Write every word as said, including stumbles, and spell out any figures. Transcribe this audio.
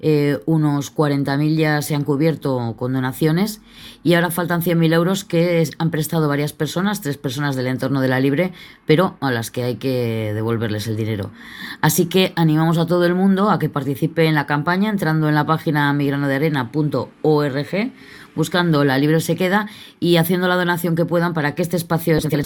eh, unos cuarenta mil ya se han cubierto con donaciones y ahora faltan cien mil euros que es- han prestado varias personas, tres personas del entorno de la Libre, pero a las que hay que devolverles el dinero. Así que animamos a todo el mundo a que participe en la campaña entrando en la página migranodearena punto org, buscando La Libre se queda y haciendo la donación que puedan para que este espacio esencial